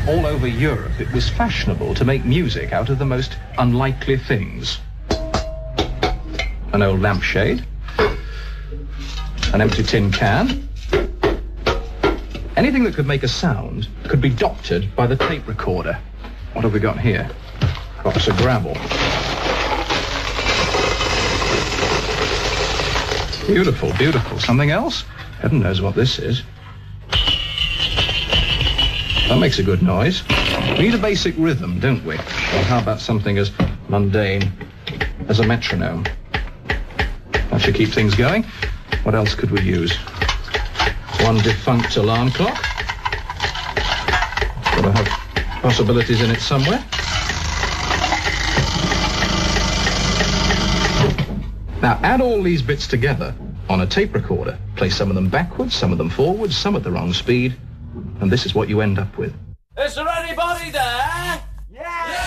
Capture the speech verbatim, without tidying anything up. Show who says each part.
Speaker 1: all over Europe, it was fashionable to make music out of the most unlikely things. An old lampshade, an empty tin can. Anything that could make a sound could be doctored by the tape recorder. What have we got here? Box of gravel. Beautiful, beautiful. Something else? Heaven knows what this is. That makes a good noise. We need a basic rhythm, don't we? Well, how about something as mundane as a metronome? That should keep things going. What else could we use? One defunct alarm clock. Got to have possibilities in it somewhere. Now, add all these bits together on a tape recorder. Play some of them backwards, some of them forwards, some at the wrong speed, and this is what you end up with.
Speaker 2: Is there anybody there?